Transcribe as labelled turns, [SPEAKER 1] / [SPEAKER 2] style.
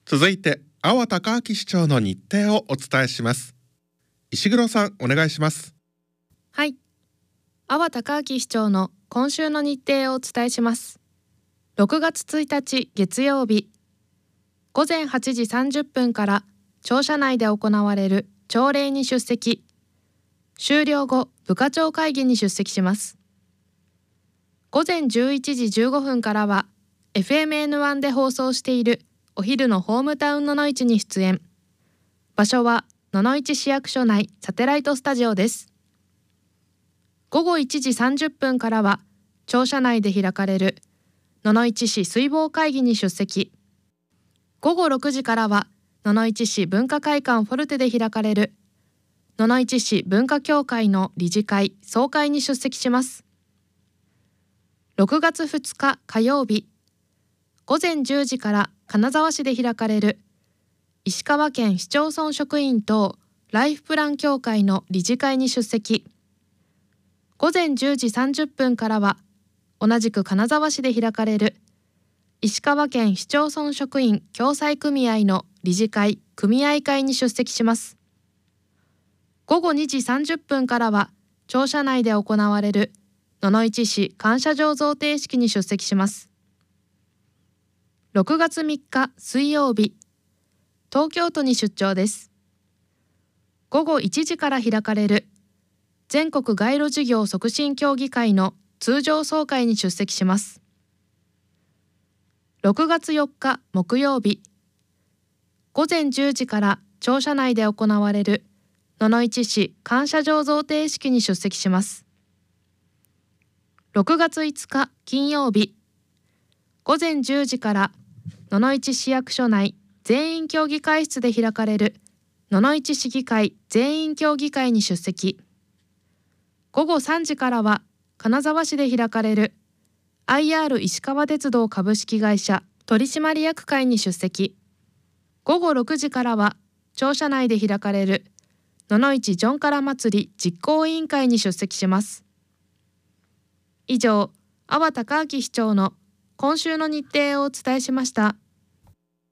[SPEAKER 1] 続いて阿波隆明市長の日程をお伝えします。石黒さん、お願いします。
[SPEAKER 2] はい、阿波隆明市長の今週の日程をお伝えします。6月1日月曜日、午前8時30分から庁舎内で行われる朝礼に出席。終了後、部課長会議に出席します。午前11時15分からは FMN1 で放送しているお昼のホームタウンののいちに出演。場所は野々市市役所内サテライトスタジオです。午後1時30分からは庁舎内で開かれる野々市市水防会議に出席。午後6時からは野々市市文化会館フォルテで開かれる野々市市文化協会の理事会総会に出席します。6月2日火曜日、午前10時から金沢市で開かれる石川県市町村職員等ライフプラン協会の理事会に出席。午前10時30分からは同じく金沢市で開かれる石川県市町村職員共済組合の理事会組合会に出席します。午後2時30分からは庁舎内で行われる野々市市感謝状贈呈式に出席します。6月3日水曜日、東京都に出張です。午後1時から開かれる全国街路事業促進協議会の通常総会に出席します。6月4日木曜日、午前10時から庁舎内で行われる野々市市感謝状贈呈式に出席します。6月5日金曜日、午前10時から野々市市役所内全員協議会室で開かれる野々市市議会全員協議会に出席。午後3時からは金沢市で開かれる IR 石川鉄道株式会社取締役会に出席。午後6時からは庁舎内で開かれる野々市ジョンカラ祭り実行委員会に出席します。以上、阿波隆明市長の今週の日程をお伝えしました。